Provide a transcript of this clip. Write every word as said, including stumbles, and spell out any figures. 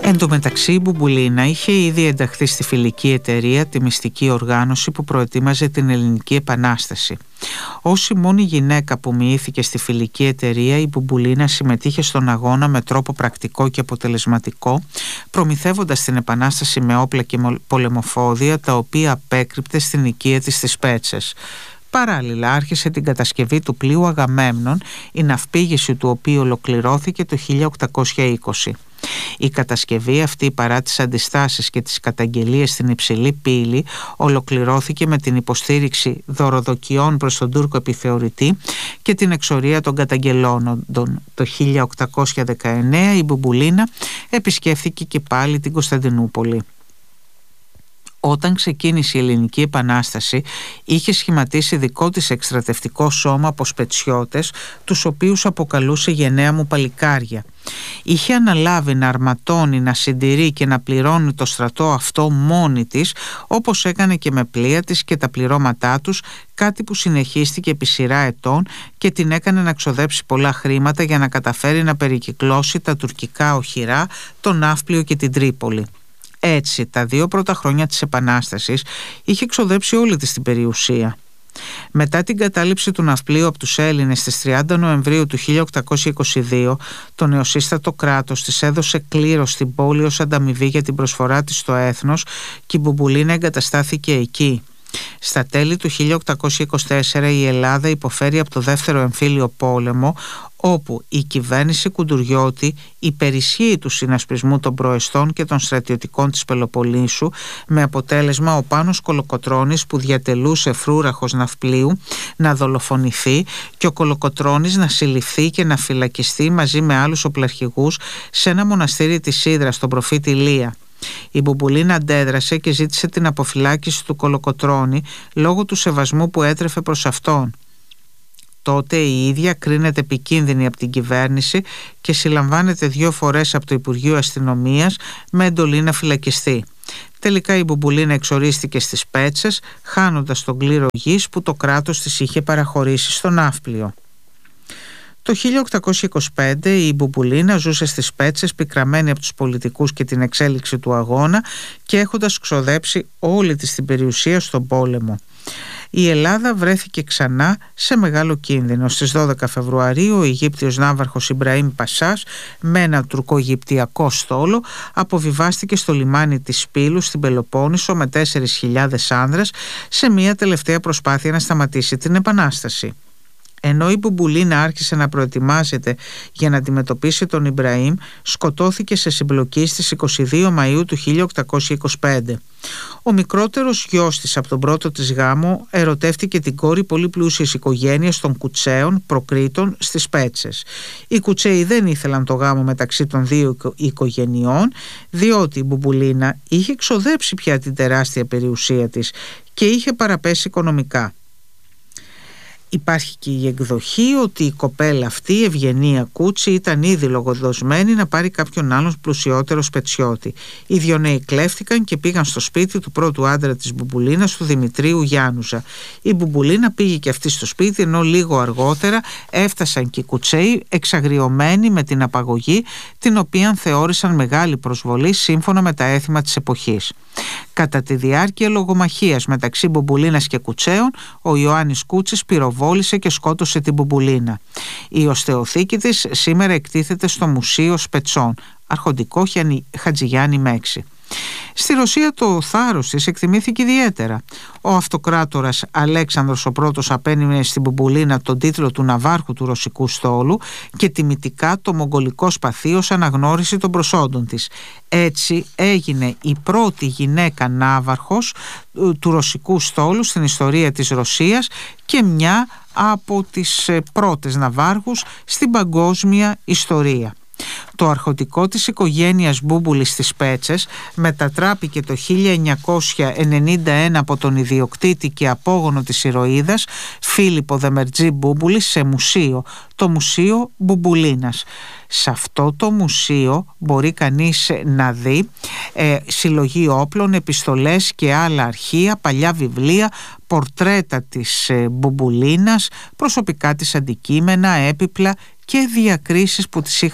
Εν τω μεταξύ η Μπουμπουλίνα είχε ήδη ενταχθεί στη φιλική εταιρεία, τη μυστική οργάνωση που προετοίμαζε την Ελληνική Επανάσταση. Ως η μόνη γυναίκα που μοιήθηκε στη φιλική εταιρεία, η Μπουμπουλίνα συμμετείχε στον αγώνα με τρόπο πρακτικό και αποτελεσματικό, προμηθεύοντας την Επανάσταση με όπλα και πολεμοφόδια, τα οποία απέκρυπτε στην οικία της στις Πέτσες. Παράλληλα άρχισε την κατασκευή του πλοίου Αγαμέμνων, η ναυπήγηση του οποίου ολοκληρώθηκε το χίλια οκτακόσια είκοσι. Η κατασκευή αυτή, παρά τις αντιστάσεις και τις καταγγελίες στην υψηλή πύλη, ολοκληρώθηκε με την υποστήριξη δωροδοκιών προς τον Τούρκο επιθεωρητή και την εξορία των καταγγελόντων. Το χίλια οκτακόσια δεκαεννέα η Μπουμπουλίνα επισκέφθηκε και πάλι την Κωνσταντινούπολη. Όταν ξεκίνησε η Ελληνική Επανάσταση, είχε σχηματίσει δικό της εκστρατευτικό σώμα από σπετσιώτες, τους οποίους αποκαλούσε «γενναία μου παλικάρια». Είχε αναλάβει να αρματώνει, να συντηρεί και να πληρώνει το στρατό αυτό μόνη της, όπως έκανε και με πλοία της και τα πληρώματά τους, κάτι που συνεχίστηκε επί σειρά ετών και την έκανε να ξοδέψει πολλά χρήματα για να καταφέρει να περικυκλώσει τα τουρκικά οχυρά, το Ναύπλιο και την Τρίπολη. Έτσι, τα δύο πρώτα χρόνια της Επανάστασης είχε ξοδέψει όλη της την περιουσία. Μετά την κατάληψη του ναυπλίου από τους Έλληνες στις τριάντα Νοεμβρίου του χίλια οκτακόσια είκοσι δύο, το νεοσύστατο κράτος της έδωσε κλήρος στην πόλη ως ανταμοιβή για την προσφορά της στο έθνος και η Μπουμπουλίνα εγκαταστάθηκε εκεί. Στα τέλη του χίλια οκτακόσια είκοσι τέσσερα η Ελλάδα υποφέρει από το δεύτερο εμφύλιο πόλεμο, όπου η κυβέρνηση Κουντουριώτη υπερισχύει του συνασπισμού των προεστών και των στρατιωτικών της Πελοποννήσου, με αποτέλεσμα ο Πάνος Κολοκοτρώνης, που διατελούσε φρούραχος ναυπλίου, να δολοφονηθεί και ο Κολοκοτρώνης να συλληφθεί και να φυλακιστεί μαζί με άλλους οπλαρχηγούς σε ένα μοναστήρι της Ύδρας, στον προφήτη Ηλία. Η Μπουμπουλίνα αντέδρασε και ζήτησε την αποφυλάκηση του Κολοκοτρώνη λόγω του σεβασμού που έτρεφε προς αυτόν. Τότε η ίδια κρίνεται επικίνδυνη από την κυβέρνηση και συλλαμβάνεται δύο φορές από το Υπουργείο Αστυνομίας με εντολή να φυλακιστεί. Τελικά η Μπουμπουλίνα εξορίστηκε στις Πέτσες, χάνοντας τον κλήρο γης που το κράτος της είχε παραχωρήσει στο Ναύπλιο. Το χίλια οκτακόσια είκοσι πέντε η Μπουμπουλίνα ζούσε στις Πέτσες, πικραμένη από τους πολιτικούς και την εξέλιξη του αγώνα και έχοντας ξοδέψει όλη της την περιουσία στον πόλεμο. Η Ελλάδα βρέθηκε ξανά σε μεγάλο κίνδυνο. Στις δώδεκα Φεβρουαρίου ο Αιγύπτιος ναύαρχος Ιμπραήμ Πασάς με ένα τουρκογυπτιακό στόλο αποβιβάστηκε στο λιμάνι της Σπύλου στην Πελοπόννησο με τέσσερις χιλιάδες άνδρες σε μια τελευταία προσπάθεια να σταματήσει την Επανάσταση. Ενώ η Μπουμπουλίνα άρχισε να προετοιμάζεται για να αντιμετωπίσει τον Ιμπραήμ, σκοτώθηκε σε συμπλοκή στις είκοσι δύο Μαΐου του χίλια οκτακόσια είκοσι πέντε. Ο μικρότερος γιος της από τον πρώτο της γάμο ερωτεύτηκε την κόρη πολύ πλούσιας οικογένειας των Κουτσέων Προκρήτων στις Πέτσες. Οι Κουτσέοι δεν ήθελαν το γάμο μεταξύ των δύο οικογενειών, διότι η Μπουμπουλίνα είχε εξοδέψει πια την τεράστια περιουσία της και είχε παραπέσει οικονομικά. Υπάρχει και η εκδοχή ότι η κοπέλα αυτή, η Ευγενία Κούτσι, ήταν ήδη λογοδοσμένη να πάρει κάποιον άλλον πλουσιότερο σπετσιώτη. Οι δυο νέοι κλέφτηκαν και πήγαν στο σπίτι του πρώτου άντρα της Μπουμπουλίνας, του Δημητρίου Γιάννουζα. Η Μπουμπουλίνα πήγε και αυτή στο σπίτι, ενώ λίγο αργότερα έφτασαν και οι Κουτσέοι, εξαγριωμένοι με την απαγωγή, την οποία θεώρησαν μεγάλη προσβολή σύμφωνα με τα έθιμα της εποχής. Κατά τη διάρκεια λογομαχίας μεταξύ Μπουμπουλίνας και Κουτσέων, ο Ιωάννης Κούτσης πυροβόλησε και σκότωσε την Μπουμπουλίνα. Η οστεοθήκη της σήμερα εκτίθεται στο Μουσείο Σπετσών, αρχοντικό Χατζηγιάννη Μέξη. Στη Ρωσία το θάρρος της εκτιμήθηκε ιδιαίτερα. Ο αυτοκράτορας Αλέξανδρος ο Πρώτος απένιμε στην Μπουμπουλίνα τον τίτλο του ναυάρχου του ρωσικού στόλου και τιμητικά το μογγολικό σπαθί ως αναγνώριση των προσόντων της. Έτσι έγινε η πρώτη γυναίκα ναύαρχος του ρωσικού στόλου στην ιστορία της Ρωσίας και μια από τις πρώτες ναυάρχους στην παγκόσμια ιστορία. Το αρχοντικό της οικογένειας Μπούμπουλη στις Πέτσες μετατράπηκε το χίλια εννιακόσια ενενήντα ένα από τον ιδιοκτήτη και απόγονο της ηρωίδας Φίλιππο Δεμερτζή Μπούμπουλη σε μουσείο, το Μουσείο Μπουμπουλίνας. Σε αυτό το μουσείο μπορεί κανείς να δει ε, συλλογή όπλων, επιστολές και άλλα αρχεία, παλιά βιβλία, πορτρέτα της ε, Μπουμπουλίνας, προσωπικά της αντικείμενα, έπιπλα και διακρίσεις που τις είχαν